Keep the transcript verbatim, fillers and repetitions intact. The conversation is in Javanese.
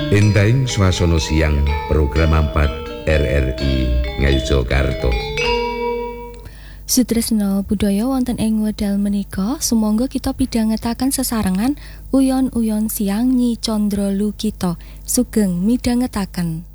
Entahing swasana siang program empat R R I Ngayogyakarta. Sutresna budaya wonten ing wedal menika sumangga kita pidhangetaken sesarengan uyon-uyon siang Nyi Candralu kita sugeng midhangetaken.